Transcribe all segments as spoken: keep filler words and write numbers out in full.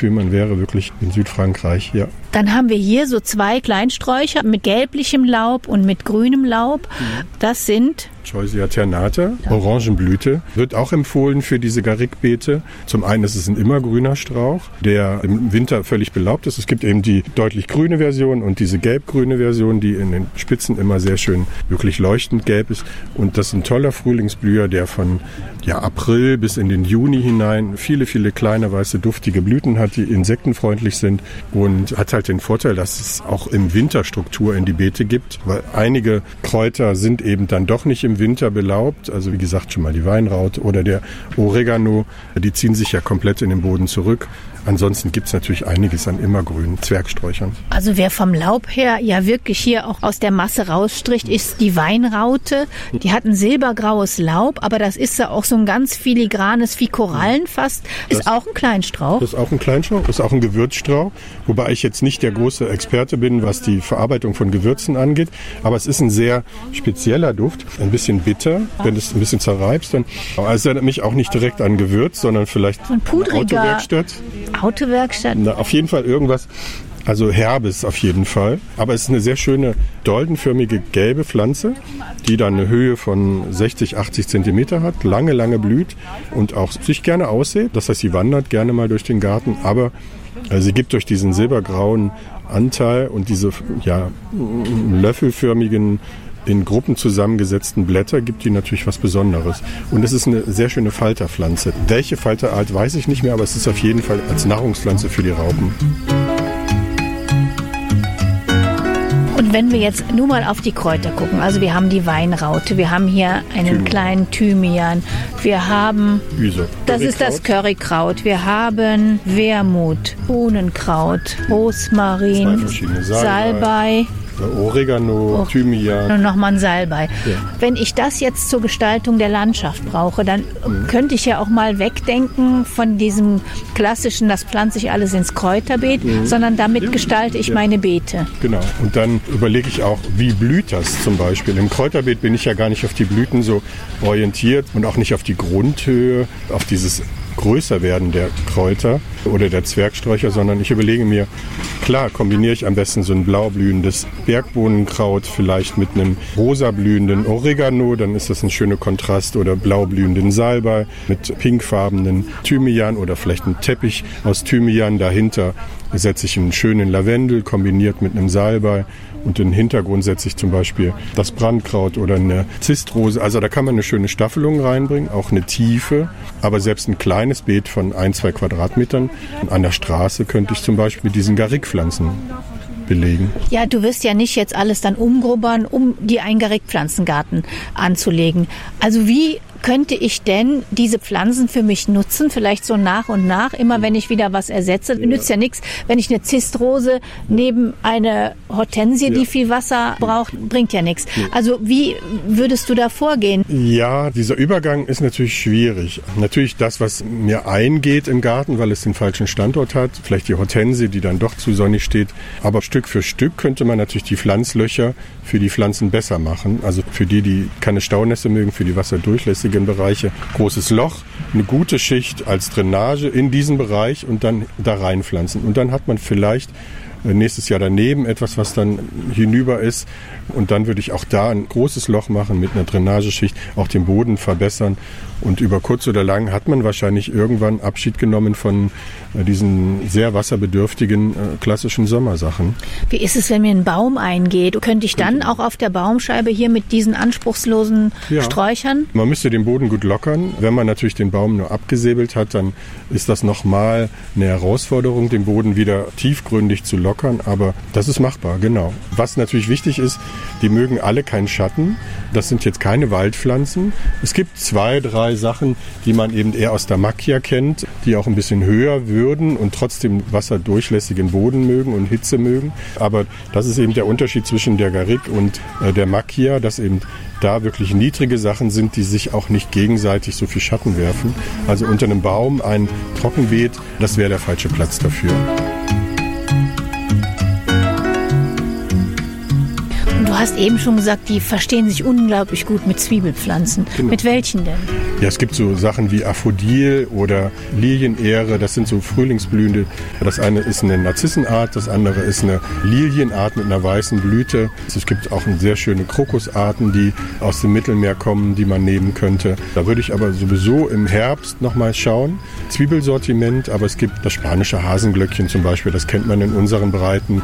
Gefühl, man wäre wirklich in Südfrankreich, ja. Dann haben wir hier so zwei Kleinsträucher mit gelblichem Laub und mit grünem Laub. Das sind Choisya ternata, Orangenblüte, wird auch empfohlen für diese Garrigbeete. Zum einen ist es ein immergrüner Strauch, der im Winter völlig belaubt ist. Es gibt eben die deutlich grüne Version und diese gelbgrüne Version, die in den Spitzen immer sehr schön wirklich leuchtend gelb ist. Und das ist ein toller Frühlingsblüher, der von ja, April bis in den Juni hinein viele, viele kleine, weiße, duftige Blüten hat, die insektenfreundlich sind und hat halt den Vorteil, dass es auch im Winter Struktur in die Beete gibt, weil einige Kräuter sind eben dann doch nicht im Winter belaubt, also wie gesagt schon mal die Weinraute oder der Oregano, die ziehen sich ja komplett in den Boden zurück. Ansonsten gibt es natürlich einiges an immergrünen Zwergsträuchern. Also wer vom Laub her ja wirklich hier auch aus der Masse rausstricht, ist die Weinraute. Die hat ein silbergraues Laub, aber das ist ja auch so ein ganz filigranes, wie Korallen fast. Ist das, auch ein Kleinstrauch. Das ist auch ein Kleinstrauch, ist auch ein Gewürzstrauch, wobei ich jetzt nicht der große Experte bin, was die Verarbeitung von Gewürzen angeht. Aber es ist ein sehr spezieller Duft, ein bisschen bitter, wenn du es ein bisschen zerreibst. Dann, aber es erinnert mich auch nicht direkt an Gewürz, sondern vielleicht so ein pudriger eine Autowerkstatt. Autowerkstatt? Na, auf jeden Fall irgendwas, also Herbes auf jeden Fall. Aber es ist eine sehr schöne doldenförmige gelbe Pflanze, die dann eine Höhe von sechzig, achtzig Zentimeter hat, lange, lange blüht und auch sich gerne aussät. Das heißt, sie wandert gerne mal durch den Garten, aber also sie gibt durch diesen silbergrauen Anteil und diese ja, löffelförmigen in Gruppen zusammengesetzten Blätter gibt die natürlich was Besonderes. Und es ist eine sehr schöne Falterpflanze. Welche Falterart weiß ich nicht mehr, aber es ist auf jeden Fall als Nahrungspflanze für die Raupen. Und wenn wir jetzt nur mal auf die Kräuter gucken, also wir haben die Weinraute, wir haben hier einen Thymian. kleinen Thymian, wir haben, Üse. das ist das Currykraut, wir haben Wermut, Bohnenkraut, Rosmarin, Salbei, Oregano, oh. Thymian. Und nochmal ein Salbei. Ja. Wenn ich das jetzt zur Gestaltung der Landschaft brauche, dann mhm. könnte ich ja auch mal wegdenken von diesem klassischen, das pflanze ich alles ins Kräuterbeet, mhm. sondern damit gestalte ich ja. meine Beete. Genau. Und dann überlege ich auch, wie blüht das zum Beispiel. Im Kräuterbeet bin ich ja gar nicht auf die Blüten so orientiert und auch nicht auf die Grundhöhe, auf dieses Größerwerden der Kräuter oder der Zwergsträucher, sondern ich überlege mir, klar, kombiniere ich am besten so ein blaublühendes Bergbohnenkraut vielleicht mit einem rosablühenden Oregano, dann ist das ein schöner Kontrast, oder blaublühenden Salbei mit pinkfarbenen Thymian oder vielleicht ein Teppich aus Thymian. Dahinter setze ich einen schönen Lavendel kombiniert mit einem Salbei. Und im Hintergrund setze ich zum Beispiel das Brandkraut oder eine Zistrose. Also da kann man eine schöne Staffelung reinbringen, auch eine Tiefe. Aber selbst ein kleines Beet von ein, zwei Quadratmetern an der Straße könnte ich zum Beispiel mit diesen Garrigpflanzen belegen. Ja, du wirst ja nicht jetzt alles dann umgrubbern, um dir einen Garrigpflanzengarten anzulegen. Also wie könnte ich denn diese Pflanzen für mich nutzen? Vielleicht so nach und nach, immer wenn ich wieder was ersetze. Ja. Nützt ja nichts, wenn ich eine Zistrose neben eine Hortensie, ja. die viel Wasser braucht, bringt ja nichts. Ja. Also wie würdest du da vorgehen? Ja, dieser Übergang ist natürlich schwierig. Natürlich das, was mir eingeht im Garten, weil es den falschen Standort hat. Vielleicht die Hortensie, die dann doch zu sonnig steht. Aber Stück für Stück könnte man natürlich die Pflanzlöcher für die Pflanzen besser machen. Also für die, die keine Staunässe mögen, für die wasserdurchlässigen Bereiche. Großes Loch, eine gute Schicht als Drainage in diesen Bereich und dann da reinpflanzen. Und dann hat man vielleicht nächstes Jahr daneben etwas, was dann hinüber ist. Und dann würde ich auch da ein großes Loch machen mit einer Drainageschicht, auch den Boden verbessern. Und über kurz oder lang hat man wahrscheinlich irgendwann Abschied genommen von diesen sehr wasserbedürftigen äh, klassischen Sommersachen. Wie ist es, wenn mir ein Baum eingeht? Könnte ich dann auch auf der Baumscheibe hier mit diesen anspruchslosen ja. Sträuchern? Man müsste den Boden gut lockern. Wenn man natürlich den Baum nur abgesäbelt hat, dann ist das nochmal eine Herausforderung, den Boden wieder tiefgründig zu lockern. Aber das ist machbar, genau. Was natürlich wichtig ist, die mögen alle keinen Schatten. Das sind jetzt keine Waldpflanzen. Es gibt zwei, drei Sachen, die man eben eher aus der Macchia kennt, die auch ein bisschen höher würden und trotzdem wasserdurchlässigen Boden mögen und Hitze mögen. Aber das ist eben der Unterschied zwischen der Garrigue und äh, der Macchia, dass eben da wirklich niedrige Sachen sind, die sich auch nicht gegenseitig so viel Schatten werfen. Also unter einem Baum ein Trockenbeet, das wäre der falsche Platz dafür. Du hast eben schon gesagt, die verstehen sich unglaublich gut mit Zwiebelpflanzen. Genau. Mit welchen denn? Ja, es gibt so Sachen wie Aphrodil oder Lilienähre, das sind so Frühlingsblühende. Das eine ist eine Narzissenart, das andere ist eine Lilienart mit einer weißen Blüte. Es gibt auch sehr schöne Krokusarten, die aus dem Mittelmeer kommen, die man nehmen könnte. Da würde ich aber sowieso im Herbst nochmal schauen. Zwiebelsortiment, aber es gibt das spanische Hasenglöckchen zum Beispiel, das kennt man in unseren Breiten.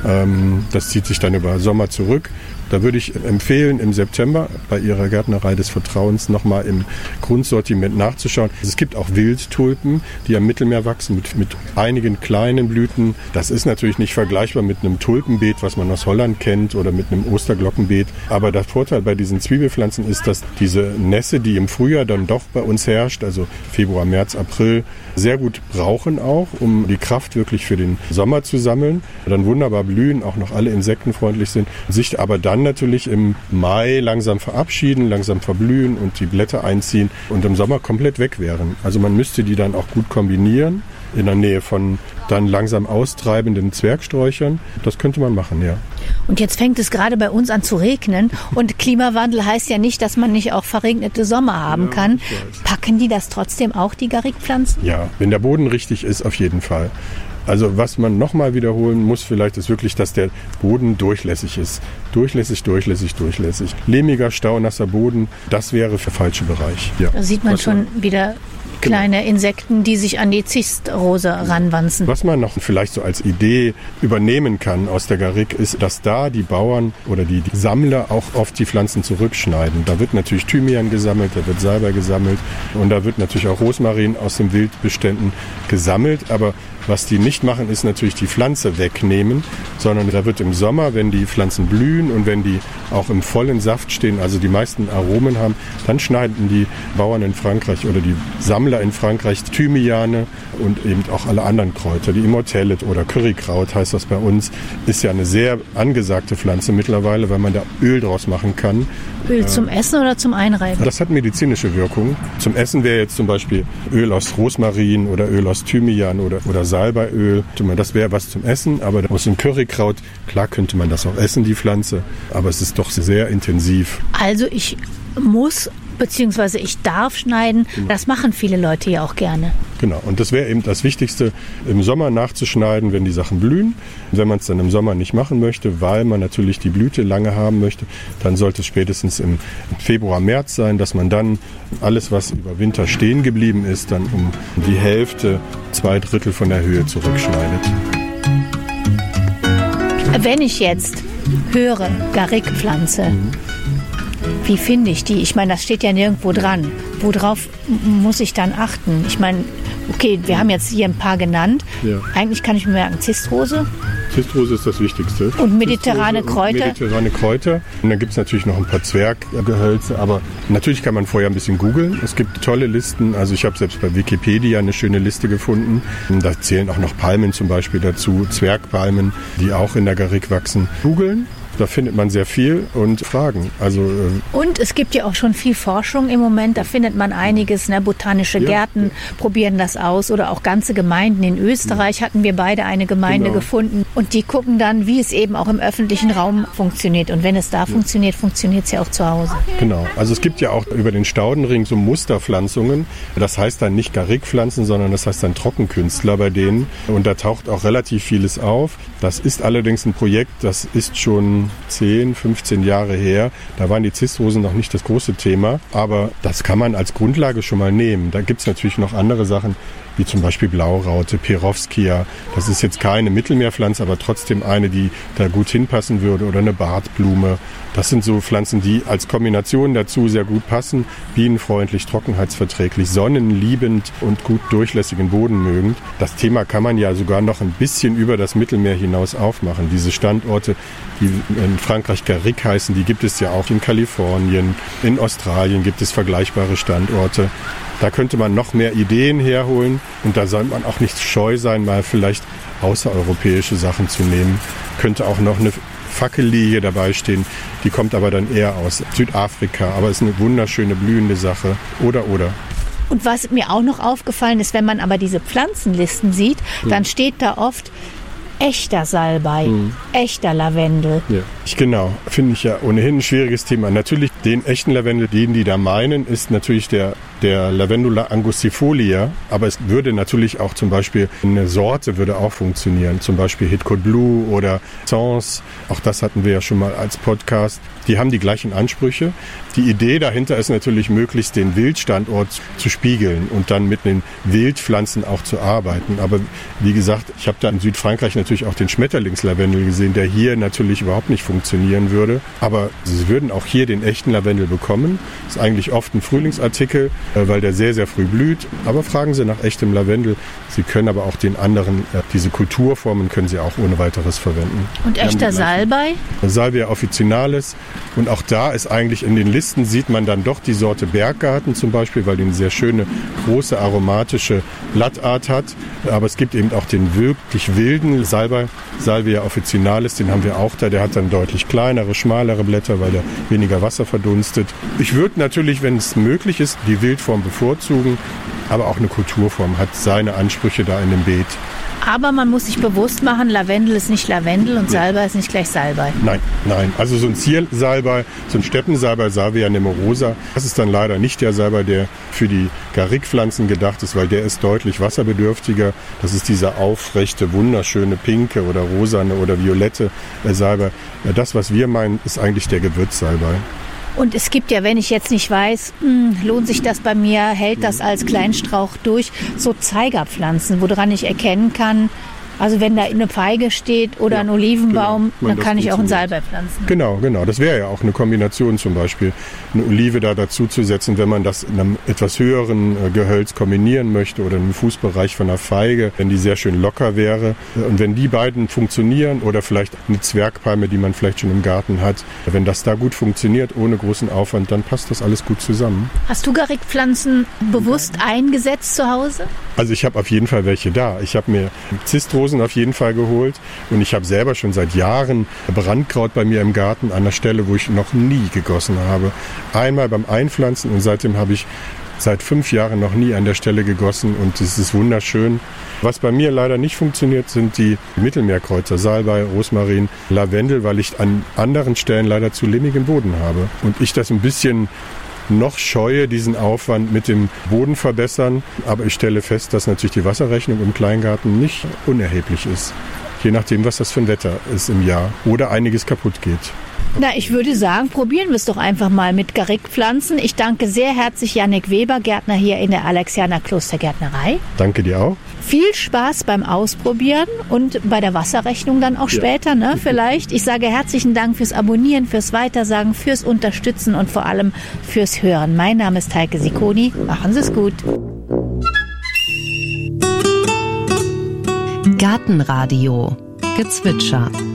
Das zieht sich dann über Sommer zurück. Da würde ich empfehlen, im September bei Ihrer Gärtnerei des Vertrauens nochmal im Grundsortiment nachzuschauen. Es gibt auch Wildtulpen, die am Mittelmeer wachsen mit, mit einigen kleinen Blüten. Das ist natürlich nicht vergleichbar mit einem Tulpenbeet, was man aus Holland kennt, oder mit einem Osterglockenbeet. Aber der Vorteil bei diesen Zwiebelpflanzen ist, dass diese Nässe, die im Frühjahr dann doch bei uns herrscht, also Februar, März, April, sehr gut brauchen auch, um die Kraft wirklich für den Sommer zu sammeln. Dann wunderbar blühen, auch noch alle insektenfreundlich sind, sich aber dann natürlich im Mai langsam verabschieden, langsam verblühen und die Blätter einziehen und im Sommer komplett weg wären. Also man müsste die dann auch gut kombinieren in der Nähe von dann langsam austreibenden Zwergsträuchern. Das könnte man machen, ja. Und jetzt fängt es gerade bei uns an zu regnen und Klimawandel heißt ja nicht, dass man nicht auch verregnete Sommer haben ja, kann. Packen die das trotzdem auch, die Garrigpflanzen? Ja, wenn der Boden richtig ist, auf jeden Fall. Also was man nochmal wiederholen muss vielleicht, ist wirklich, dass der Boden durchlässig ist. Durchlässig, durchlässig, durchlässig. Lehmiger, staunasser Boden, das wäre der falsche Bereich. Ja. Da sieht man was schon man wieder kleine genau. Insekten, die sich an die Zistrose ranwanzen. Was man noch vielleicht so als Idee übernehmen kann aus der Garrigue ist, dass da die Bauern oder die, die Sammler auch oft die Pflanzen zurückschneiden. Da wird natürlich Thymian gesammelt, da wird Salbei gesammelt und da wird natürlich auch Rosmarin aus den Wildbeständen gesammelt, aber was die nicht machen, ist natürlich die Pflanze wegnehmen, sondern da wird im Sommer, wenn die Pflanzen blühen und wenn die auch im vollen Saft stehen, also die meisten Aromen haben, dann schneiden die Bauern in Frankreich oder die Sammler in Frankreich Thymiane und eben auch alle anderen Kräuter. Die Immortellit oder Currykraut heißt das bei uns, ist ja eine sehr angesagte Pflanze mittlerweile, weil man da Öl draus machen kann. Öl äh, zum Essen oder zum Einreiben? Das hat medizinische Wirkung. Zum Essen wäre jetzt zum Beispiel Öl aus Rosmarin oder Öl aus Thymian oder, oder Salbeiöl. Das wäre was zum Essen, aber aus dem Currykraut, klar könnte man das auch essen, die Pflanze, aber es ist doch sehr intensiv. Also ich muss beziehungsweise ich darf schneiden. Genau. Das machen viele Leute ja auch gerne. Genau, und das wäre eben das Wichtigste, im Sommer nachzuschneiden, wenn die Sachen blühen. Wenn man es dann im Sommer nicht machen möchte, weil man natürlich die Blüte lange haben möchte, dann sollte es spätestens im Februar, März sein, dass man dann alles, was über Winter stehen geblieben ist, dann um die Hälfte, zwei Drittel von der Höhe zurückschneidet. Wenn ich jetzt höre, Garrigpflanze, mhm. wie finde ich die? Ich meine, das steht ja nirgendwo dran. Worauf muss ich dann achten? Ich meine, okay, wir haben jetzt hier ein paar genannt. Ja. Eigentlich kann ich mir merken, Zistrose. Zistrose ist das Wichtigste. Und mediterrane Kräuter. Und mediterrane Kräuter. Und dann gibt es natürlich noch ein paar Zwerggehölze. Aber natürlich kann man vorher ein bisschen googeln. Es gibt tolle Listen. Also ich habe selbst bei Wikipedia eine schöne Liste gefunden. Da zählen auch noch Palmen zum Beispiel dazu. Zwergpalmen, die auch in der Garrigue wachsen. Googeln. Da findet man sehr viel und Fragen. Also, äh und es gibt ja auch schon viel Forschung im Moment. Da findet man einiges. Ne? Botanische ja, Gärten ja. probieren das aus oder auch ganze Gemeinden. In Österreich ja. hatten wir beide eine Gemeinde genau. gefunden. Und die gucken dann, wie es eben auch im öffentlichen Raum funktioniert. Und wenn es da ja. funktioniert, funktioniert es ja auch zu Hause. Genau. Also es gibt ja auch über den Staudenring so Musterpflanzungen. Das heißt dann nicht Garrigpflanzen, sondern das heißt dann Trockenkünstler bei denen. Und da taucht auch relativ vieles auf. Das ist allerdings ein Projekt, das ist schon zehn, fünfzehn Jahre her. Da waren die Zistrosen noch nicht das große Thema, aber das kann man als Grundlage schon mal nehmen. Da gibt es natürlich noch andere Sachen, wie zum Beispiel Blauraute, Perovskia. Das ist jetzt keine Mittelmeerpflanze, aber trotzdem eine, die da gut hinpassen würde. Oder eine Bartblume. Das sind so Pflanzen, die als Kombination dazu sehr gut passen. Bienenfreundlich, trockenheitsverträglich, sonnenliebend und gut durchlässigen Boden mögend. Das Thema kann man ja sogar noch ein bisschen über das Mittelmeer hinaus aufmachen. Diese Standorte, die in Frankreich Garrigue heißen, die gibt es ja auch in Kalifornien. In Australien gibt es vergleichbare Standorte. Da könnte man noch mehr Ideen herholen und da soll man auch nicht scheu sein, mal vielleicht außereuropäische Sachen zu nehmen. Könnte auch noch eine Fackellilie dabei stehen, die kommt aber dann eher aus Südafrika, aber ist eine wunderschöne blühende Sache. Oder, oder. Und was mir auch noch aufgefallen ist, wenn man aber diese Pflanzenlisten sieht, hm. dann steht da oft echter Salbei, mhm. echter Lavendel. Ja. Genau, finde ich ja ohnehin ein schwieriges Thema. Natürlich den echten Lavendel, den die da meinen, ist natürlich der, der Lavandula angustifolia, aber es würde natürlich auch zum Beispiel eine Sorte würde auch funktionieren, zum Beispiel Hitcot Blue oder Sens, auch das hatten wir ja schon mal als Podcast. Die haben die gleichen Ansprüche. Die Idee dahinter ist natürlich, möglichst den Wildstandort zu spiegeln und dann mit den Wildpflanzen auch zu arbeiten. Aber wie gesagt, ich habe da in Südfrankreich natürlich auch den Schmetterlingslavendel gesehen, der hier natürlich überhaupt nicht funktionieren würde. Aber Sie würden auch hier den echten Lavendel bekommen. Das ist eigentlich oft ein Frühlingsartikel, weil der sehr, sehr früh blüht. Aber fragen Sie nach echtem Lavendel. Sie können aber auch den anderen, diese Kulturformen können Sie auch ohne weiteres verwenden. Und echter Salbei? Salvia officinalis. Und auch da ist eigentlich in den Listen sieht man dann doch die Sorte Berggarten zum Beispiel, weil die eine sehr schöne, große, aromatische Blattart hat. Aber es gibt eben auch den wirklich wilden Salbei, Salvia officinalis, den haben wir auch da. Der hat dann deutlich kleinere, schmalere Blätter, weil der weniger Wasser verdunstet. Ich würde natürlich, wenn es möglich ist, die Wildform bevorzugen, aber auch eine Kulturform hat seine Ansprüche da in dem Beet. Aber man muss sich bewusst machen, Lavendel ist nicht Lavendel und Salbei ist nicht gleich Salbei. Nein, nein. Also so ein Ziersalbei, so ein Steppensalbei, Salvia nemorosa, das ist dann leider nicht der Salbei, der für die Garrigpflanzen gedacht ist, weil der ist deutlich wasserbedürftiger. Das ist dieser aufrechte, wunderschöne, pinke oder rosane oder violette Salbei. Das, was wir meinen, ist eigentlich der Gewürzsalbei. Und es gibt ja, wenn ich jetzt nicht weiß, mh, lohnt sich das bei mir, hält das als Kleinstrauch durch, so Zeigerpflanzen, woran ich erkennen kann, also wenn da eine Feige steht oder ja, ein Olivenbaum, genau, dann kann ich auch einen Salbei pflanzen. Genau, genau. Das wäre ja auch eine Kombination, zum Beispiel eine Olive da dazu zu setzen, wenn man das in einem etwas höheren Gehölz kombinieren möchte oder im Fußbereich von einer Feige, wenn die sehr schön locker wäre. Und wenn die beiden funktionieren oder vielleicht eine Zwergpalme, die man vielleicht schon im Garten hat, wenn das da gut funktioniert, ohne großen Aufwand, dann passt das alles gut zusammen. Hast du Garrigpflanzen bewusst eingesetzt zu Hause? Also ich habe auf jeden Fall welche da. Ich habe mir Zistrosen auf jeden Fall geholt und ich habe selber schon seit Jahren Brandkraut bei mir im Garten an der Stelle, wo ich noch nie gegossen habe. Einmal beim Einpflanzen und seitdem habe ich seit fünf Jahren noch nie an der Stelle gegossen und es ist wunderschön. Was bei mir leider nicht funktioniert, sind die Mittelmeerkräuter, Salbei, Rosmarin, Lavendel, weil ich an anderen Stellen leider zu lehmigen Boden habe und ich das ein bisschen noch scheue, diesen Aufwand mit dem Boden verbessern. Aber ich stelle fest, dass natürlich die Wasserrechnung im Kleingarten nicht unerheblich ist. Je nachdem, was das für ein Wetter ist im Jahr. Oder einiges kaputt geht. Na, ich würde sagen, probieren wir es doch einfach mal mit Garrigpflanzen. Ich danke sehr herzlich Jannik Weber, Gärtner hier in der Alexianer Klostergärtnerei. Danke dir auch. Viel Spaß beim Ausprobieren und bei der Wasserrechnung dann auch ja. später, ne, vielleicht. Ich sage herzlichen Dank fürs Abonnieren, fürs Weitersagen, fürs Unterstützen und vor allem fürs Hören. Mein Name ist Heike Sicconi. Machen Sie es gut. Gartenradio Gezwitscher.